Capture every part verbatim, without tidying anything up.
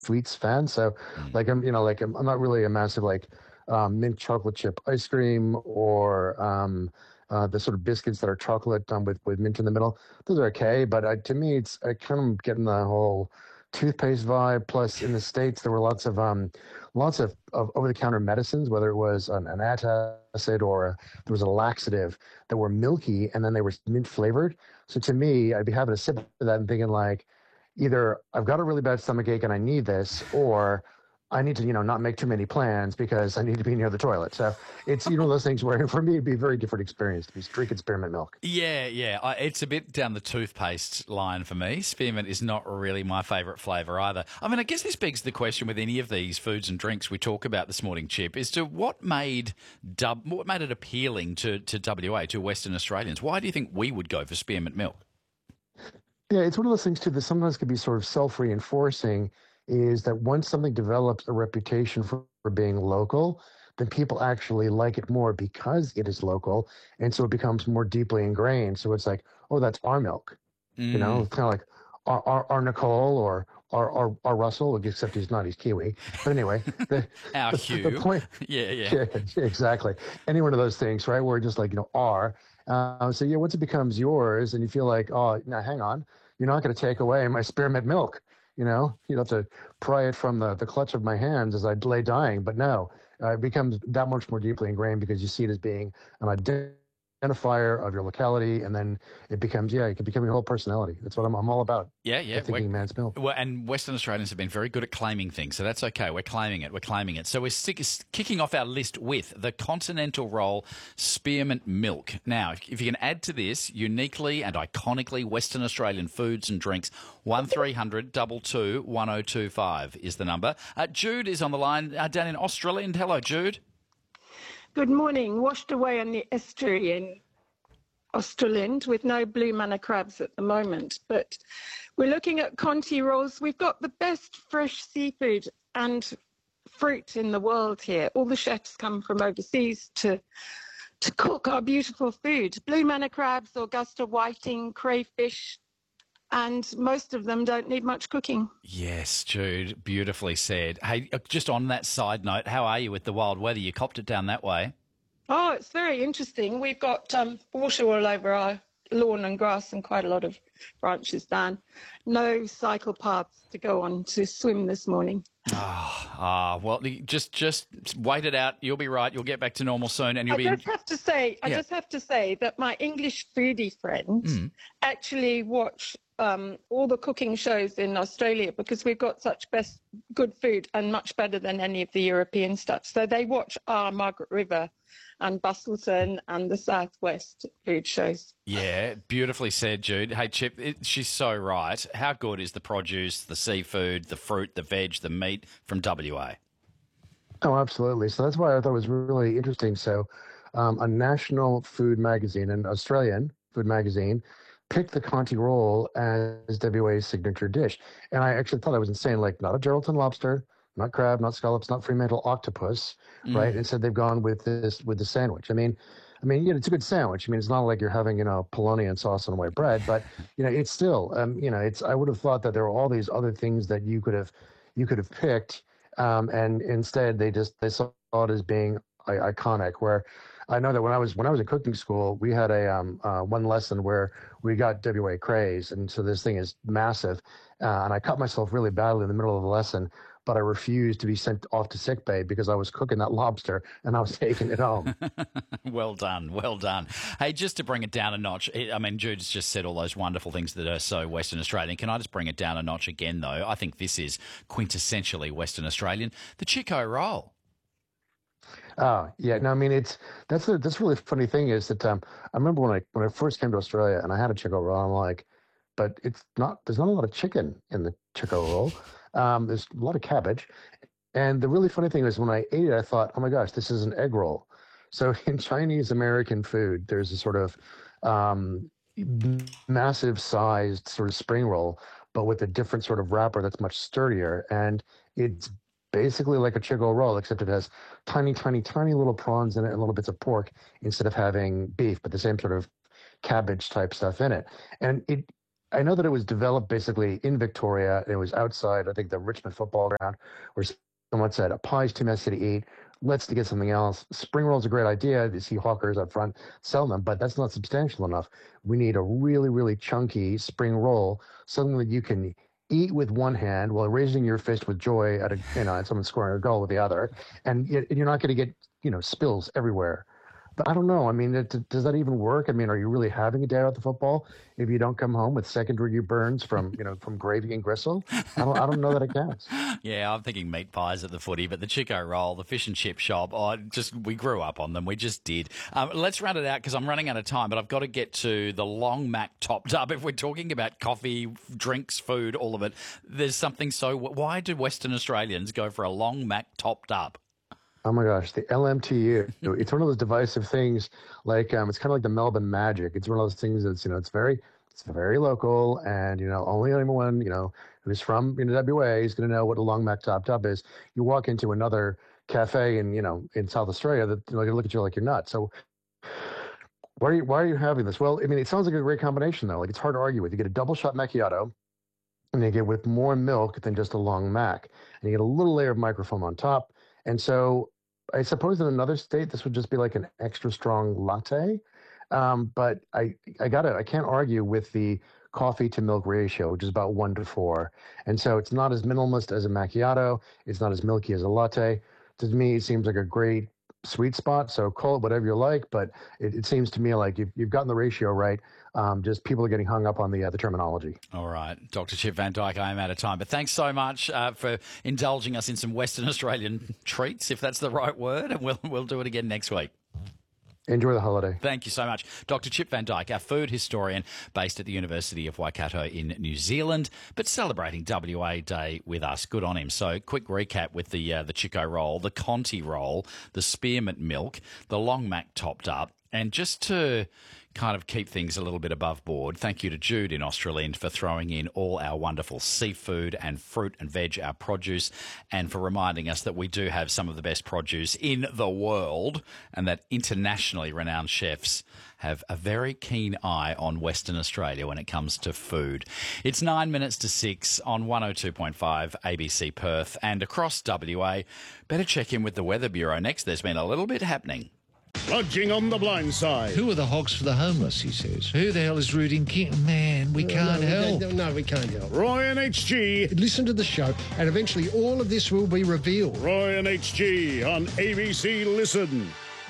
sweets fan. So Mm. like I'm, you know, like I'm, I'm not really a massive like um, mint chocolate chip ice cream or um, uh, the sort of biscuits that are chocolate um, with with mint in the middle. Those are okay, but uh, to me, it's I kind of getting the whole toothpaste vibe. Plus, in the States, there were lots of um, lots of, of over the counter medicines, whether it was an, an antacid or a, there was a laxative that were milky and then they were mint flavored. So to me, I'd be having a sip of that and thinking like, either I've got a really bad stomach ache and I need this, or I need to, you know, not make too many plans because I need to be near the toilet. So it's, you know, those things where for me it'd be a very different experience to be drink spearmint milk. Yeah, yeah. I, it's a bit down the toothpaste line for me. Spearmint is not really my favourite flavour either. I mean, I guess this begs the question with any of these foods and drinks we talk about this morning, Chip, as to what made dub, what made it appealing to, to W A, to Western Australians. Why do you think we would go for spearmint milk? Yeah, it's one of those things too that sometimes can be sort of self-reinforcing, is that once something develops a reputation for, for being local, then people actually like it more because it is local. And so it becomes more deeply ingrained. So it's like, oh, that's our milk. You know, Mm. it's kind of like our, our, our Nicole or our, our, our Russell, except he's not, he's Kiwi. But anyway, the, Our the, the Hugh. point, Yeah, yeah. yeah, exactly. Any one of those things, right? Where just like, you know, are. Uh, so yeah, once it becomes yours and you feel like, oh, now hang on, you're not going to take away my spearmint milk. You know, you don't have to pry it from the, the clutch of my hands as I lay dying. But no, uh, it becomes that much more deeply ingrained because you see it as being an identifier of your locality. And then it becomes, yeah, it can become your whole personality. That's what I'm, I'm all about. Yeah, The yeah. We're, thinking man's milk. well, and Western Australians have been very good at claiming things, so that's okay. We're claiming it. We're claiming it. So we're stick, kicking off our list with the continental roll spearmint milk. Now, if you can add to this uniquely and iconically Western Australian foods and drinks, one three hundred two two two one oh two five is the number. Uh, Jude is on the line uh, down in Australia. Hello, Jude. Good morning. Washed away on the estuary in Australand with no blue manna crabs at the moment, but we're looking at Conti rolls. We've got the best fresh seafood and fruit in the world here. All the chefs come from overseas to to cook our beautiful food. Blue manna crabs, Augusta whiting, crayfish, and most of them don't need much cooking. Yes, Jude, beautifully said. Hey, uh, just on that side note, how are you with the wild weather? You copped it down that way. Oh, it's very interesting. We've got um, water all over our lawn and grass and quite a lot of branches down. No cycle paths to go on to swim this morning. Ah, ah, well, just just wait it out. You'll be right. You'll get back to normal soon, and you'll I be. just have to say, I Yeah. just have to say that my English foodie friends Mm. actually watch um, all the cooking shows in Australia because we've got such best good food and much better than any of the European stuff. So they watch our Margaret River and Bustleton and the Southwest food shows. Yeah, beautifully said, Jude. Hey, Chip, it, she's so right. How good is the produce, the seafood, the fruit, the veg, the meat from W A? Oh, absolutely. So that's why I thought it was really interesting. So, um, a national food magazine, an Australian food magazine, picked the Conti roll as W A's signature dish. And I actually thought I was insane, like not a Geraldton lobster, not crab, not scallops, not Fremantle octopus, right? Mm. Instead, they've gone with this with the sandwich. I mean, I mean, yeah, it's a good sandwich. I mean, it's not like you're having, you know, polony and sauce on white bread, but you know, it's still, um, you know, it's. I would have thought that there were all these other things that you could have, you could have picked, um, and instead they just they saw it as being I- iconic. Where I know that when I was when I was in cooking school, we had a um, uh, one lesson where we got W A craze, and so this thing is massive, uh, and I cut myself really badly in the middle of the lesson. But I refused to be sent off to sick bay because I was cooking that lobster and I was taking it home. Well done, well done. Hey, just to bring it down a notch, I mean, Jude's just said all those wonderful things that are so Western Australian. Can I just bring it down a notch again, though? I think this is quintessentially Western Australian. The Chico roll. Oh yeah, no, I mean it's that's the that's really funny thing is that um, I remember when I when I first came to Australia and I had a Chico roll, I'm like, but it's not there's not a lot of chicken in the Chico roll. Um, there's a lot of cabbage, and the really funny thing is when I ate it, I thought, oh my gosh, this is an egg roll. So in Chinese American food, there's a sort of um, massive sized sort of spring roll, but with a different sort of wrapper that's much sturdier, and it's basically like a Chico roll, except it has tiny, tiny, tiny little prawns in it and little bits of pork instead of having beef, but the same sort of cabbage type stuff in it. And it I know that it was developed basically in Victoria. And it was outside, I think, the Richmond football ground, where someone said, a pie's too messy to eat. Let's get something else. Spring roll's a great idea. You see hawkers up front selling them, but that's not substantial enough. We need a really, really chunky spring roll, something that you can eat with one hand while raising your fist with joy at a, you know, at someone scoring a goal with the other, and you're not going to get, you know, spills everywhere. But I don't know. I mean, it, does that even work? I mean, are you really having a day at the football if you don't come home with second-degree burns from, you know, from gravy and gristle? I don't, I don't know that it counts. Yeah, I'm thinking meat pies at the footy, but the Chico roll, the fish and chip shop, oh, just we grew up on them. We just did. Um, let's run it out because I'm running out of time, but I've got to get to the long mac topped up. If we're talking about coffee, drinks, food, all of it, there's something so... Why do Western Australians go for a long mac topped up? Oh my gosh, the L M T U. It's one of those divisive things. Like um, it's kind of like the Melbourne Magic. It's one of those things that's, you know, it's very, it's very local, and you know, only anyone, you know, who's from, you know, W A is going to know what a long mac topped up is. You walk into another cafe in, you know, in South Australia, that you know, they look at you like you're nuts. So why are you, why are you having this? Well, I mean, it sounds like a great combination though. Like it's hard to argue with. You get a double shot macchiato, and you get with more milk than just a long mac, and you get a little layer of microfoam on top. And so I suppose in another state, this would just be like an extra strong latte. Um, but I, I gotta, I can't argue with the coffee to milk ratio, which is about one to four. And so it's not as minimalist as a macchiato. It's not as milky as a latte. To me, it seems like a great sweet spot. So call it whatever you like, but it, it seems to me like you've, you've gotten the ratio right. Um, just people are getting hung up on the uh, the terminology. All right. Doctor Chip Van Dyke, I am out of time. But thanks so much uh, for indulging us in some Western Australian treats, if that's the right word. And we'll, we'll do it again next week. Enjoy the holiday. Thank you so much. Doctor Chip Van Dyke, our food historian based at the University of Waikato in New Zealand, but celebrating W A Day with us. Good on him. So quick recap with the uh, the Chico roll, the Conti roll, the spearmint milk, the long mac topped up. And just to kind of keep things a little bit above board, thank you to Jude in Australind for throwing in all our wonderful seafood and fruit and veg, our produce, and for reminding us that we do have some of the best produce in the world and that internationally renowned chefs have a very keen eye on Western Australia when it comes to food. It's nine minutes to six on one oh two point five A B C Perth and across W A. Better check in with the Weather Bureau next. There's been a little bit happening. Lodging on the blind side. Who are the hogs for the homeless, he says. Who the hell is rooting King? Man, we can't no, help. No, no, we can't help. Roy and H G. Listen to the show, and eventually all of this will be revealed. Roy and H G on A B C Listen.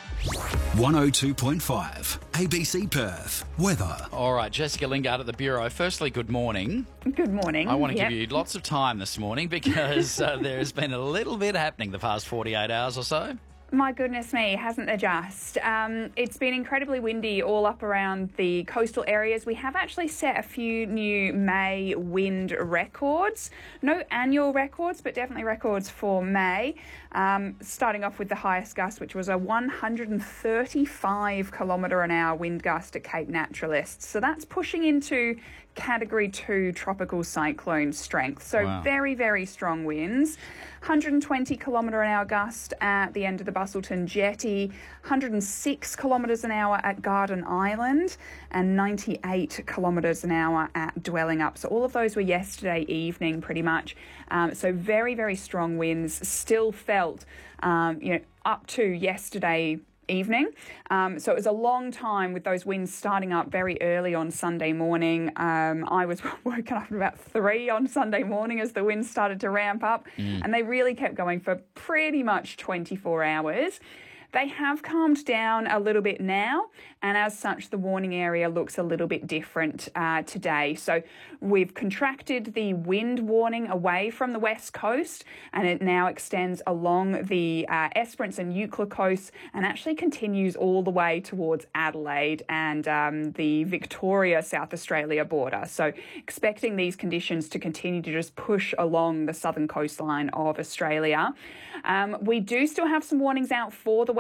one oh two point five A B C Perth. Weather. All right, Jessica Lingard at the Bureau. Firstly, good morning. Good morning. I want to yep. give you lots of time this morning because uh, there's been a little bit happening the past forty-eight hours or so. My goodness me, hasn't there just? Um, it's been incredibly windy all up around the coastal areas. We have actually set a few new May wind records. No annual records, but definitely records for May. Um, starting off with the highest gust, which was a one hundred thirty-five kilometre an hour wind gust at Cape Naturalist. So that's pushing into Category two tropical cyclone strength. So wow. very, very strong winds. one hundred twenty kilometre an hour gust at the end of the Bustleton Jetty, one hundred six kilometres an hour at Garden Island, and ninety-eight kilometres an hour at Dwelling Up. So all of those were yesterday evening pretty much. Um, so very, very strong winds still felt, um, you know, up to yesterday evening. Um, so it was a long time with those winds starting up very early on Sunday morning. Um, I was woken up at about three on Sunday morning as the winds started to ramp up, mm. and they really kept going for pretty much twenty-four hours. They have calmed down a little bit now, and as such, the warning area looks a little bit different uh, today. So we've contracted the wind warning away from the west coast, and it now extends along the uh, Esperance and Eucla coasts and actually continues all the way towards Adelaide and um, the Victoria, South Australia border. So expecting these conditions to continue to just push along the southern coastline of Australia. Um, we do still have some warnings out for the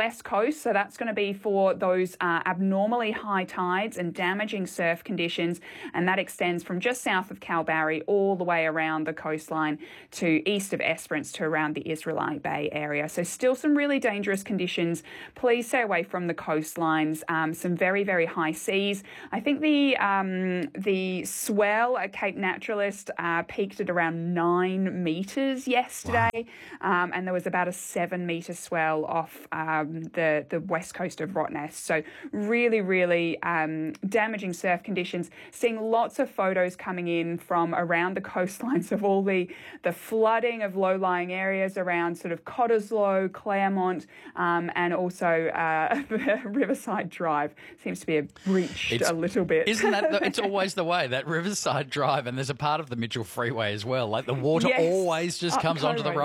west coast, so that's going to be for those uh, abnormally high tides and damaging surf conditions, and that extends from just south of Kalbarri all the way around the coastline to east of Esperance to around the Israelite Bay area. So still some really dangerous conditions. Please stay away from the coastlines. Um, some very, very high seas. I think the um, the swell at Cape Naturalist uh, peaked at around nine metres yesterday, wow. um, and there was about a seven metre swell off um, the, the west coast of Rottnest. So really, really um, damaging surf conditions. Seeing lots of photos coming in from around the coastlines of all the, the flooding of low-lying areas around sort of Cottesloe, Claremont, um, and also uh, Riverside Drive seems to be a breached it's, a little bit. Isn't that, the, it's always the way, that Riverside Drive, and there's a part of the Mitchell Freeway as well. Like the water yes. always just Up comes onto the road.